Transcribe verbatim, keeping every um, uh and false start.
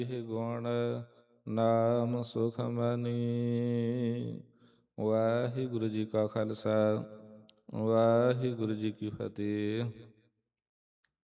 ਇਹ ਗੁਣ ਨਾਮ ਸੁਖ ਮਨੀ। ਵਾਹਿਗੁਰੂ ਜੀ ਕਾ ਖਾਲਸਾ, ਵਾਹਿਗੁਰੂ ਜੀ ਕੀ ਫਤਿਹ।